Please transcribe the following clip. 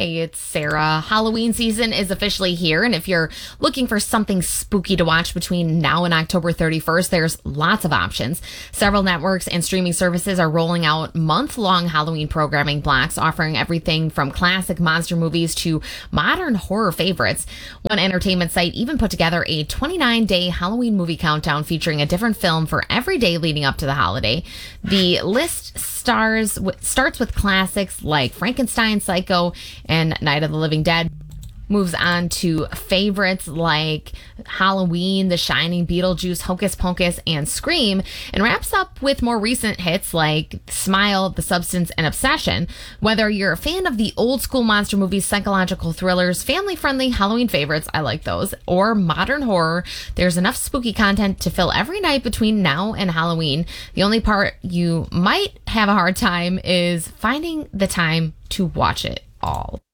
Hey, it's Sarah. Halloween season is officially here, and if you're looking for something spooky to watch between now and October 31st, there's lots of options. Several networks and streaming services are rolling out month-long Halloween programming blocks, offering everything from classic monster movies to modern horror favorites. One entertainment site even put together a 29-day Halloween movie countdown featuring a different film for every day leading up to the holiday. The list starts with classics like Frankenstein, Psycho, and Night of the Living Dead. Moves on to favorites like Halloween, The Shining, Beetlejuice, Hocus Pocus, and Scream, and wraps up with more recent hits like Smile, The Substance, and Obsession. Whether you're a fan of the old school monster movies, psychological thrillers, family-friendly Halloween favorites, I like those, or modern horror, there's enough spooky content to fill every night between now and Halloween. The only part you might have a hard time is finding the time to watch it all.